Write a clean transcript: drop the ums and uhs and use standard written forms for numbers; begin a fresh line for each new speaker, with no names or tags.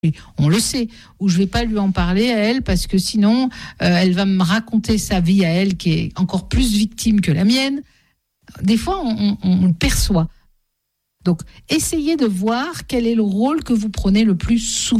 on le sait, ou je vais pas lui en parler à elle parce que sinon elle va me raconter sa vie à elle qui est encore plus victime que la mienne. Des fois, on le perçoit. Donc, essayez de voir quel est le rôle que vous prenez le plus souvent.